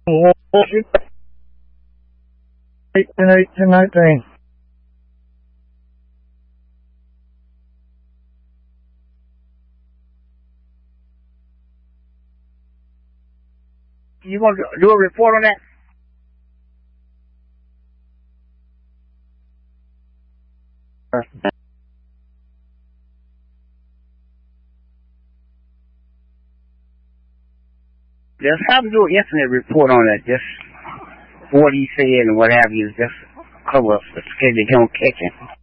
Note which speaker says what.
Speaker 1: 19.
Speaker 2: You want to do a report on that? Just have to do an incident report on that. Just what he said and what have you. Just cover up the schedule. Don't catch him.